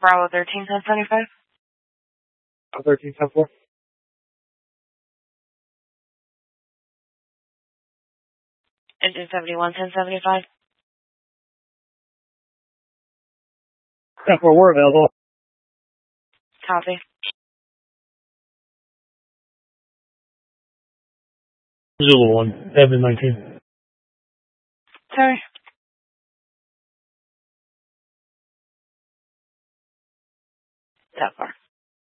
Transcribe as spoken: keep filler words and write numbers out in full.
Bravo thirteen ten seventy-five. thirteen ten four. Engine seventy-one ten seventy-five. ten four, we're available. Copy. Zulu one, Evan nineteen. Sorry. That far.